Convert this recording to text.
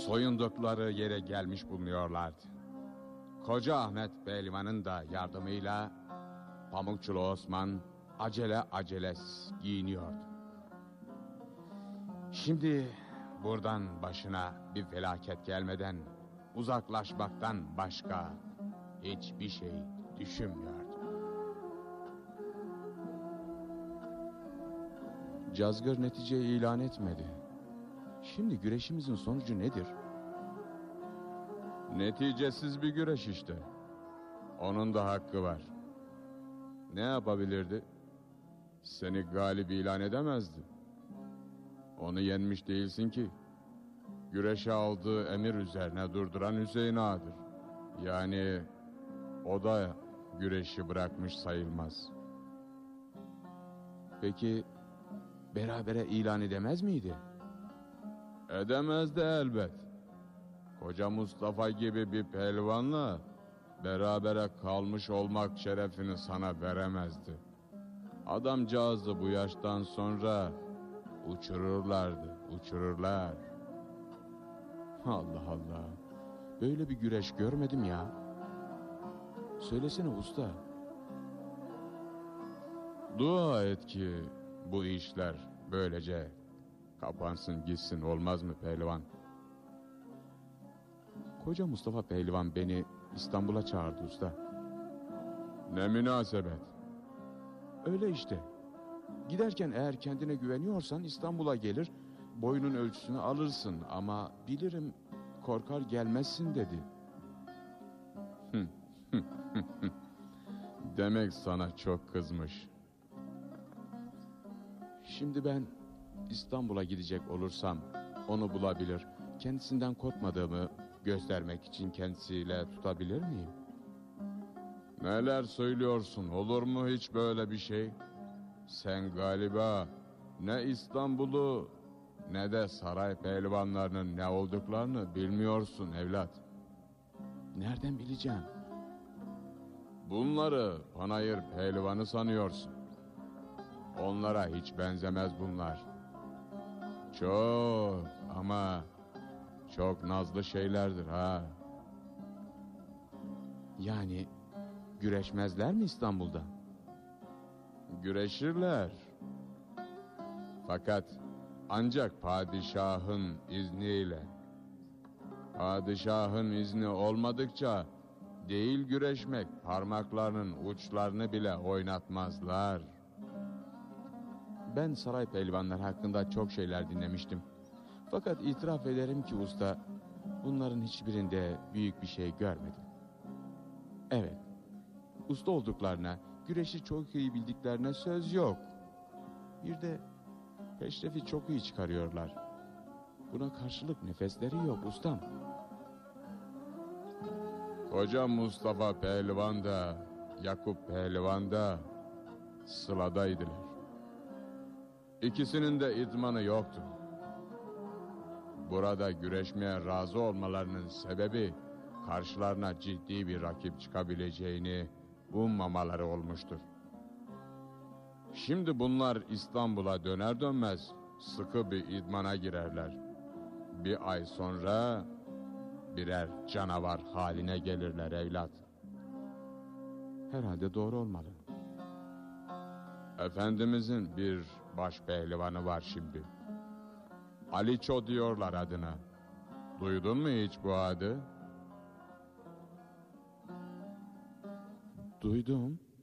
soyundukları yere gelmiş bulunuyorlardı. Koca Ahmet Pehlivan'ın da yardımıyla Pamukçulu Osman acele giyiniyordu. Şimdi buradan başına bir felaket gelmeden uzaklaşmaktan başka hiçbir şey düşünmüyordu. Cazgır neticeyi ilan etmedi. Şimdi güreşimizin sonucu nedir? Neticesiz bir güreş işte. Onun da hakkı var. Ne yapabilirdi? Seni galip ilan edemezdi. Onu yenmiş değilsin ki. Güreşe aldığı emir üzerine durduran Hüseyin Ağa'dır. Yani o da güreşi bırakmış sayılmaz. Peki berabere ilan edemez miydi? Edemezdi elbet. Koca Mustafa gibi bir pehlivanla berabere kalmış olmak şerefini sana veremezdi. Adamcağızı bu yaştan sonra uçururlar. Allah Allah, böyle bir güreş görmedim ya. Söylesene usta. Dua et ki bu işler böylece kapansın gitsin, olmaz mı pehlivan? Koca Mustafa Pehlivan beni İstanbul'a çağırdı usta. Ne münasebet? Öyle işte. Giderken eğer kendine güveniyorsan İstanbul'a gelir, boyunun ölçüsünü alırsın, ama bilirim korkar gelmezsin dedi. Demek sana çok kızmış. Şimdi ben İstanbul'a gidecek olursam onu bulabilir, kendisinden korkmadığımı göstermek için kendisiyle tutabilir miyim? Neler söylüyorsun, olur mu hiç böyle bir şey? Sen galiba ne İstanbul'u ne de saray pehlivanlarının ne olduklarını bilmiyorsun evlat. Nereden bileceğim? Bunları panayır pehlivanı sanıyorsun. Onlara hiç benzemez bunlar. Çok ama çok nazlı şeylerdir ha. Yani güreşmezler mi İstanbul'da? Güreşirler. Fakat ancak padişahın izniyle. Padişahın izni olmadıkça değil güreşmek, parmaklarının uçlarını bile oynatmazlar. Ben saray pehlivanları hakkında çok şeyler dinlemiştim. Fakat itiraf ederim ki usta, bunların hiçbirinde büyük bir şey görmedim. Evet, usta olduklarına, güreşi çok iyi bildiklerine söz yok. Bir de peşrefi çok iyi çıkarıyorlar. Buna karşılık nefesleri yok ustam. Koca Mustafa Pehlivan da Yakup Pehlivan da sıladaydılar. İkisinin de idmanı yoktu. Burada güreşmeye razı olmalarının sebebi karşılarına ciddi bir rakip çıkabileceğini ummamaları olmuştur. Şimdi bunlar İstanbul'a döner dönmez sıkı bir idmana girerler. Bir ay sonra birer canavar haline gelirler evlat. Herhalde doğru olmalı. Efendimizin bir baş pehlivanı var şimdi. Aliço diyorlar adına. Duydun mu hiç bu adı? Duydum.